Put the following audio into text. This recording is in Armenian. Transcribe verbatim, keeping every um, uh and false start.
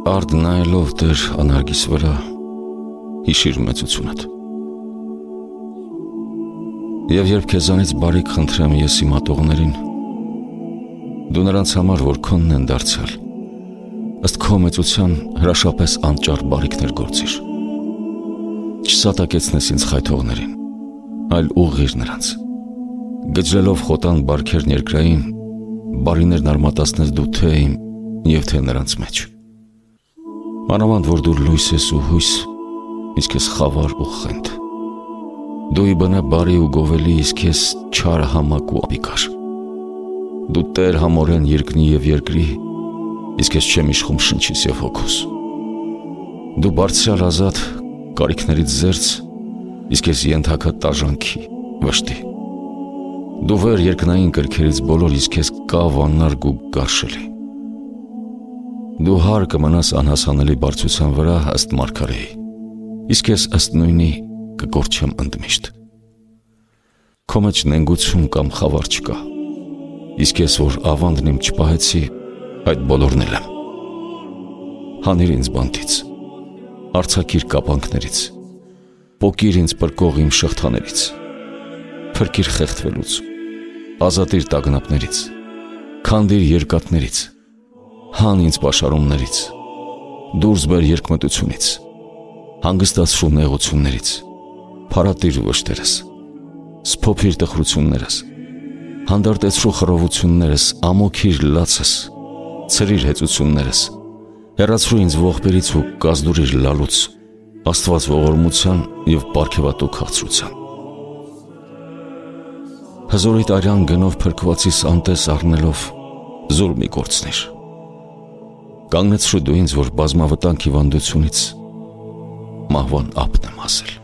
Արդ նայելով դեր անարգիս վրա հիշիր մեծությունդ։ Եվ երբ քեզանից բարիք խնդրեմ ես իմ ատողներին, դու նրանց համար, որ քոնն են դարձյալ, ըստ քո մեծության հրաշապես անճար բարիքներ գործիր։ Չսատակեցնես ինձ խայթողներին, այլ ուղղիր նրանց։ Գջրելով խոտան բարքերն երկրային, բարիներն արմատացնես դու թե իմ և թե նրանց մեջ։ Մանավանդ որ դու լույս ես ու հույս, իսկ ես խավար ու խենթ։ Դու ի բնե բարի ու գովելի, իսկ ես չար համակ ու ապիկար։ Դու տեր համորեն երկնի և երկրի, իսկ ես չեմ իշխում շնչիս և հոգուս։ Դու բարձրյալ ազատ, կարիքներից զերծ, իսկ ես ենթակա տաժանքի, վշտի։ Դու վեր երկնային կրքերից բոլոր, իսկ ես կավ աննարգ ու գարշելի։ Դու հար կմնաս անհասանելի բարձրության վրա ըստ մարգարեի, իսկ ես ըստ նույնի կկորչեմ ընդմիշտ։ Քո մեջ նենգություն կամ խավար չկա, իսկ ես որ ավանդն իմ չպահեցի, այդ բոլորն էլ եմ։ Հանիր ինձ բանտից, արձակիր կապանքներից, պոկիր ինձ պրկող իմ շղթաներից, փրկիր խեղդվելուց, ազատիր տագնապներից, քանդիր երկաթներից, հան ինձ պաշարումներից, դուրս բեր երկմտությունից, հանգստացրու նեղություններից, փարատիր վշտերս, սփոփիր տխրություններս, հանդարտեցրու խռովություններս, ամոքիր լացս, ցրիր հեծություններս, հեռացրու ինձ ողբերից ու կազդուրիր լալուց, Աստված ողորմության և պարգևատու քաղցրության։ Հզորիդ արյան գնով փրկվածիս անտես առնելով զուր մի կորցնիր։ Կանգնեցրու դու ինձ, որ բազմավտանգ հիվանդությունից մահվան ափն եմ հասել։